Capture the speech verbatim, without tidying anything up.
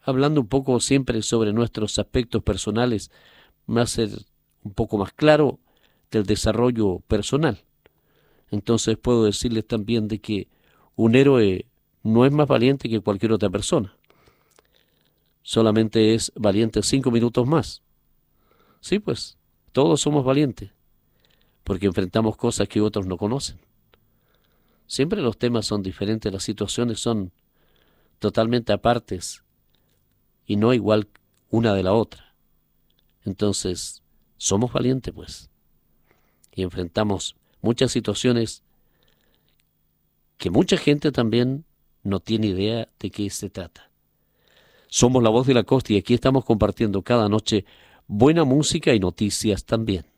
hablando un poco siempre sobre nuestros aspectos personales, me hace un poco más claro del desarrollo personal. Entonces puedo decirles también de que un héroe no es más valiente que cualquier otra persona. Solamente es valiente cinco minutos más. Sí, pues, todos somos valientes, porque enfrentamos cosas que otros no conocen. Siempre los temas son diferentes, las situaciones son totalmente apartes y no igual una de la otra. Entonces, somos valientes, pues, y enfrentamos muchas situaciones que mucha gente también no tiene idea de qué se trata. Somos la voz de la costa y aquí estamos compartiendo cada noche buena música y noticias también.